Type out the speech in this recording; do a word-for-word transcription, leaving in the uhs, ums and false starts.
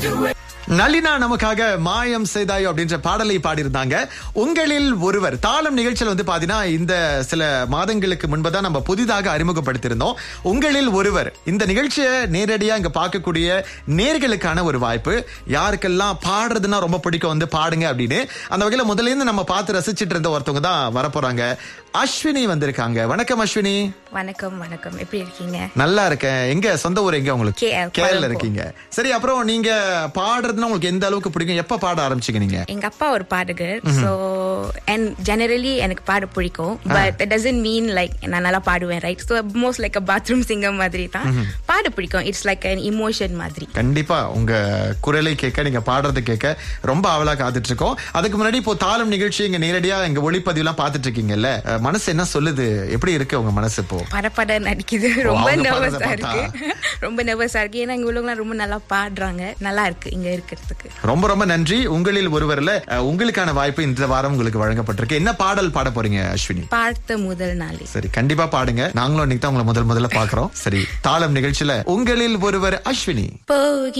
நளினா நமக்காக மாயம் செய்தாயோ அப்படின்ற பாடலை பாடியிருந்தாங்க. உங்களில் ஒருவர் தாளம் நிகழ்ச்சியில் வந்து பாத்தீங்கன்னா இந்த சில மாதங்களுக்கு முன்பதான் நம்ம புதிதாக அறிமுகப்படுத்தியிருந்தோம். உங்களில் ஒருவர் இந்த நிகழ்ச்சியை நேரடியா இங்க பார்க்கக்கூடிய நேர்களுக்கான ஒரு வாய்ப்பு. யாருக்கெல்லாம் பாடுறதுன்னா ரொம்ப பிடிக்கும் வந்து பாடுங்க அப்படின்னு. அந்த வகையில முதல்ல இருந்து நம்ம பார்த்து ரசிச்சிட்டு இருந்த ஒருத்தவங்க தான் வரப்போறாங்க. அஸ்வினி வந்திருக்காங்க. வணக்கம் அஸ்வினி. வணக்கம் வணக்கம். எப்படி இருக்கீங்க? நல்லா இருக்கேன். எங்க சொந்த ஊர் எங்க உங்களுக்கு? கேரள இருக்கீங்க. சரி, அப்புறம் நீங்க பாடுறதுன்னா உங்களுக்கு எந்த அளவுக்கு பிடிக்கும்? எப்ப பாட ஆரம்பிச்சீங்க நீங்க? எங்க அப்பா ஒரு பாடகர். சோ அண்ட் ஜெனரலி எனக்கு பாட பிடிக்கும். But it doesn't mean like நான் நல்லா பாடுவேன், right? So most like a bathroom singer மாதிரி தான் பாட பிடிக்கும். இட்ஸ் லைக் an emotion மாதிரி. கண்டிப்பா உங்க குரலை கேட்க, நீங்க பாடுறது கேட்க ரொம்ப ஆவலா காத்துட்டு இருக்கோம். அதுக்கு முன்னாடி இப்போ தாளம் நிகழ்ச்சி இங்க நேரடியா எங்க ஒளிப்பதிவு எல்லாம் பாத்துட்டு இருக்கீங்கல்ல, மனசு என்ன சொல்லுது? எப்படி இருக்கு உங்க மனசு இப்போ? படப்பட நடிக்குது. ரொம்ப நர்வஸா இருக்கு. ரொம்ப நர்வஸா இருக்கு. ஏன்னா இங்க உள்ளவங்க ரொம்ப நல்லா பாடுறாங்க. நல்லா இருக்கு இங்க இருக்கிறதுக்கு. ரொம்ப ரொம்ப நன்றி. உங்களில் ஒருவர்ல உங்களுக்கான வாய்ப்பு இந்த வாரம் உங்களுக்கு வழங்கப்பட்டிருக்கு. என்ன பாடல் பாட போறீங்க அஸ்வினி? பார்த்த முதல் நாளே. சரி, கண்டிப்பா பாடுங்க. நாங்களும் இன்னைக்கு தான் உங்களை முதல் முதல்ல பாக்குறோம். சரி, தாளம் நிகழ்ச்சியில உங்களில் ஒருவர் அஸ்வினி. போகி